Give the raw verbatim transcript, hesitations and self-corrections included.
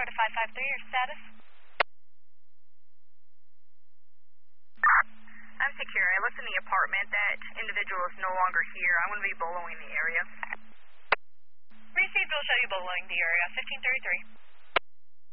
Florida five five three, your status? I'm secure. I looked in the apartment. That individual is no longer here. I'm going to be boloing the area. Received, will show you boloing the area, fifteen thirty-three.